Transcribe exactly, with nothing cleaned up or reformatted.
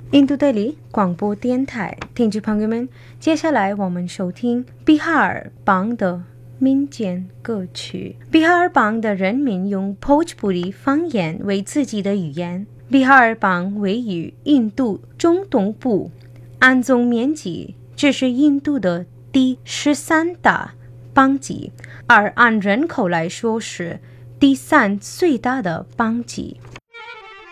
印度德里广播电台听众朋友们，接下来我们收听比哈尔邦的民间歌曲。比哈尔邦的人民用 Bhojpuri 方言为自己的语言。比哈尔邦位于印度中东部，按总面积这是印度的第十三大邦级，而按人口来说是第三最大的邦级。